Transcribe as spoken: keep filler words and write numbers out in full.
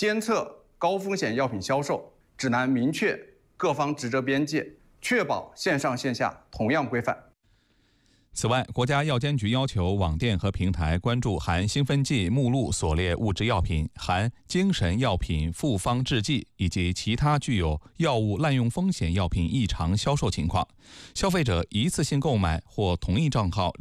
监测高风险药品销售指南明确各方职责边界，确保线上线下同样规范。 此外，国家药监局要求网店和平台关注含兴奋剂目录所列物质药品、含精神药品复方制剂以及其他具有药物滥用风险药品异常销售情况。消费者一次性购买或同一账号